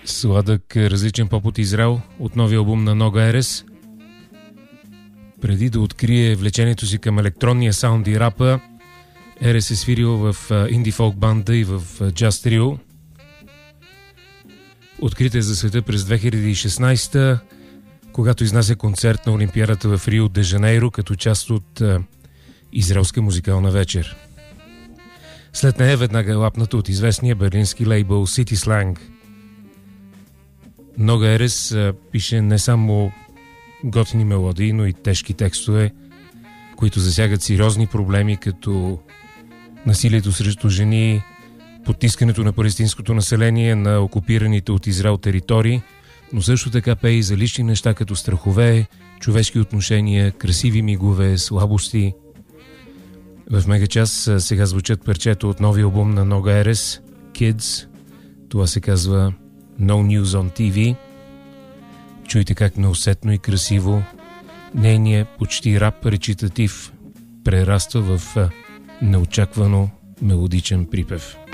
Сладък различен поп от Израел от новия албум на Нога Ерес. Преди да открие влечението си към електронния саунд и рапа, Ерес е свирил в инди фолк банда и в джаз трио. Открит е за света през 2016, когато изнася концерт на Олимпиадата в Рио де Жанейро като част от израелска музикална вечер. След нея веднага е лапната от известния берлински лейбъл City Slang. Нога Ерес пише не само готини мелодии, но и тежки текстове, които засягат сериозни проблеми, като насилието срещу жени, потискането на палестинското население на окупираните от Израел територии, но също така пее и за лични неща, като страхове, човешки отношения, красиви мигове, слабости. В Мегачас сега звучат парчета от новия албум на Нога Ерес, Kids. Това се казва No News on TV. Чуйте как неусетно и красиво нейният почти рап речитатив прераства в неочаквано мелодичен припев.